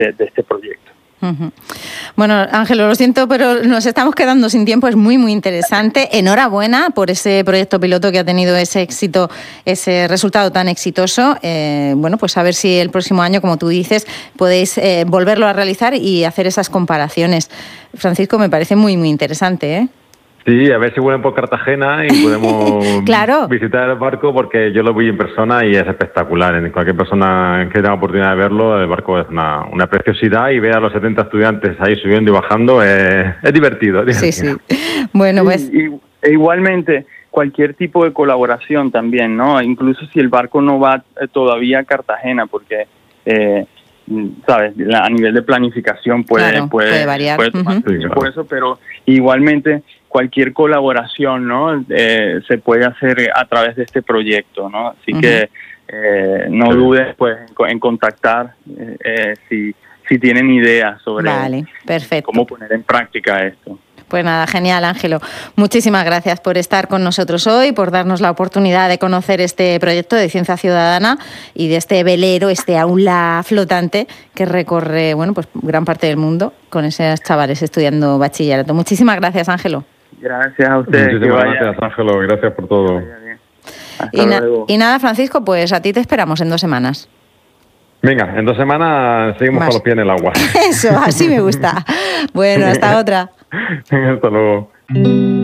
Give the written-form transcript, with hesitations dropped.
de este proyecto. Uh-huh. Bueno, Ángelo, lo siento, pero nos estamos quedando sin tiempo. Es muy, muy interesante. Enhorabuena por ese proyecto piloto que ha tenido ese éxito, ese resultado tan exitoso. Bueno, pues a ver si el próximo año, como tú dices, podéis volverlo a realizar y hacer esas comparaciones. Francisco, me parece muy, muy interesante, ¿eh? Sí, a ver si vuelven por Cartagena y podemos claro. visitar el barco, porque yo lo vi en persona y es espectacular. Cualquier persona que tenga oportunidad de verlo, el barco es una preciosidad, y ver a los 70 estudiantes ahí subiendo y bajando es divertido. Sí, sí. Bueno, pues... igualmente, cualquier tipo de colaboración también, ¿no? Incluso si el barco no va todavía a Cartagena, porque... sabes, a nivel de planificación puede variar. Puede tomar por eso, pero igualmente cualquier colaboración, ¿no? Se puede hacer a través de este proyecto, ¿no? Así que no dudes, pues, en contactar si tienen ideas sobre cómo poner en práctica esto. Pues nada, genial, Ángelo. Muchísimas gracias por estar con nosotros hoy, por darnos la oportunidad de conocer este proyecto de Ciencia Ciudadana y de este velero, este aula flotante que recorre, bueno, pues gran parte del mundo con esos chavales estudiando bachillerato. Muchísimas gracias, Ángelo. Gracias a ustedes. Muchísimas gracias, Ángelo. Gracias por todo. Y nada, Francisco, pues a ti te esperamos en 2 semanas. Venga, en 2 semanas seguimos con los pies en el agua. Eso, así me gusta. Bueno, hasta otra. Hasta luego.